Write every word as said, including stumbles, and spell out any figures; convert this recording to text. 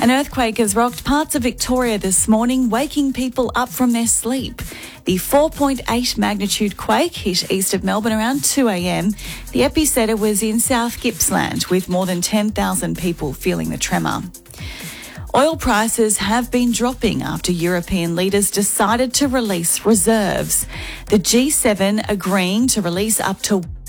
An earthquake has rocked parts of Victoria this morning, waking people up from their sleep. The four point eight magnitude quake hit east of Melbourne around two a m. The epicentre was in South Gippsland, with more than ten thousand people feeling the tremor. Oil prices have been dropping after European leaders decided to release reserves. The G seven agreeing to release up to